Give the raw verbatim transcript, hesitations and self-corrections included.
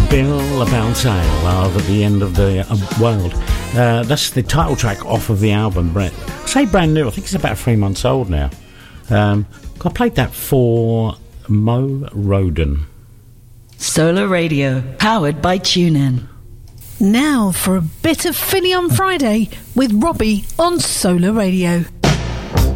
Bill About Sale, love at the end of the uh, world. Uh, that's the title track off of the album. Brett, I say brand new. I think it's about three months old now. Um, I played that for Mo Roden. Solar Radio, powered by TuneIn. Now for a bit of Philly on Friday with Robbie on Solar Radio.